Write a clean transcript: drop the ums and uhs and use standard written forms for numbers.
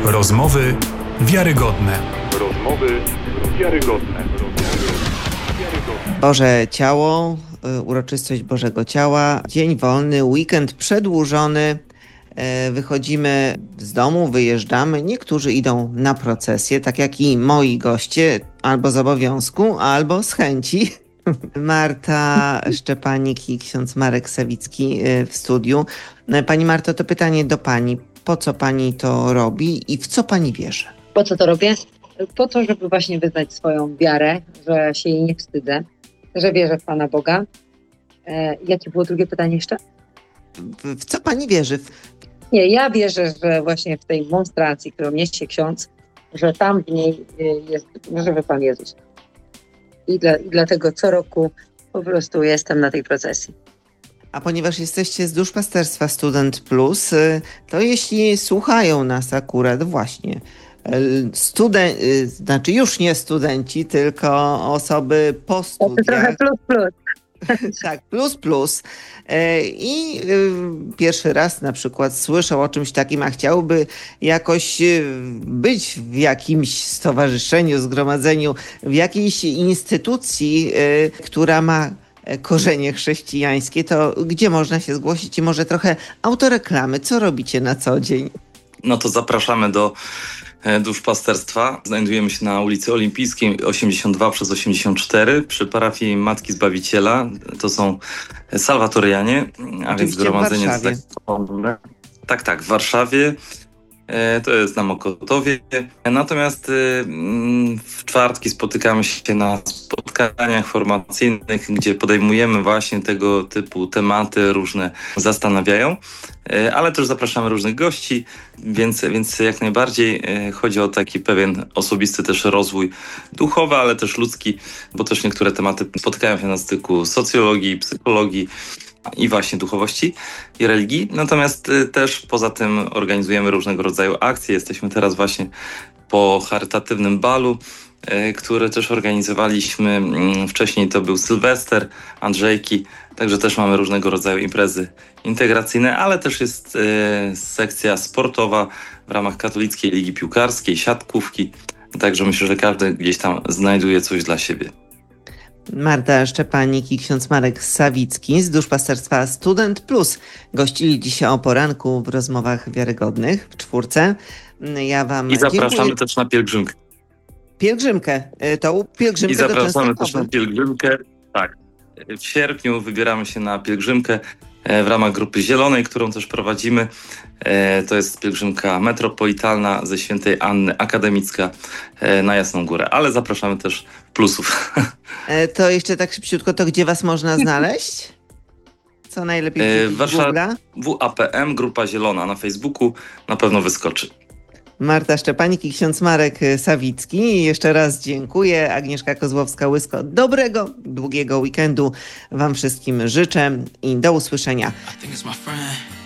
Rozmowy wiarygodne. Boże Ciało, uroczystość Bożego Ciała, dzień wolny, weekend przedłużony. Wychodzimy z domu, wyjeżdżamy. Niektórzy idą na procesję, tak jak i moi goście, albo z obowiązku, albo z chęci. Marta Szczepanik i ksiądz Marek Sawicki w studiu. Pani Marto, to pytanie do pani. Po co pani to robi i w co pani wierzy? Po co to robię? Po to, żeby właśnie wyznać swoją wiarę, że się jej nie wstydzę, że wierzę w Pana Boga. Jakie było drugie pytanie jeszcze? W co pani wierzy? Nie, ja wierzę, że właśnie w tej monstracji, którą niesie ksiądz, że tam w niej jest żywy Pan Jezus. I dlatego co roku po prostu jestem na tej procesji. A ponieważ jesteście z Duszpasterstwa Student Plus, to jeśli słuchają nas akurat właśnie znaczy już nie studenci, tylko osoby po studiach. Trochę plus. Tak, plus. I pierwszy raz na przykład słyszał o czymś takim, a chciałby jakoś być w jakimś stowarzyszeniu, zgromadzeniu, w jakiejś instytucji, która ma korzenie chrześcijańskie, to gdzie można się zgłosić? I może trochę autoreklamy. Co robicie na co dzień? No to zapraszamy do Duszpasterstwa. Znajdujemy się na ulicy Olimpijskiej 82/84 przy parafii Matki Zbawiciela. To są salwatorianie, a więc zgromadzenie Tak, w Warszawie. To jest na Mokotowie. Natomiast w czwartki spotykamy się na spotkaniach formacyjnych, gdzie podejmujemy właśnie tego typu tematy, różne zastanawiają, ale też zapraszamy różnych gości, więc jak najbardziej chodzi o taki pewien osobisty też rozwój duchowy, ale też ludzki, bo też niektóre tematy spotykają się na styku socjologii, psychologii i właśnie duchowości i religii. Natomiast też poza tym organizujemy różnego rodzaju akcje. Jesteśmy teraz właśnie po charytatywnym balu, który też organizowaliśmy. Wcześniej to był Sylwester, Andrzejki, także też mamy różnego rodzaju imprezy integracyjne, ale też jest sekcja sportowa w ramach Katolickiej Ligi Piłkarskiej, siatkówki. Także myślę, że każdy gdzieś tam znajduje coś dla siebie. Marta Szczepanik i ksiądz Marek Sawicki z Duszpasterstwa Student Plus gościli dzisiaj o poranku w rozmowach wiarygodnych w czwórce. Ja wam I zapraszamy dziękuję. też na pielgrzymkę. Pielgrzymkę. To pielgrzymkę I zapraszamy do też na pielgrzymkę. Tak. W sierpniu wybieramy się na pielgrzymkę w ramach Grupy Zielonej, którą też prowadzimy. To jest pielgrzymka metropolitalna ze Świętej Anny Akademicka na Jasną Górę, ale zapraszamy też plusów. To jeszcze tak szybciutko, to gdzie was można znaleźć? Co najlepiej w Warszawie? WAPM, Grupa Zielona na Facebooku na pewno wyskoczy. Marta Szczepanik i ksiądz Marek Sawicki. Jeszcze raz dziękuję. Agnieszka Kozłowska-Łysko. Dobrego, długiego weekendu wam wszystkim życzę i do usłyszenia.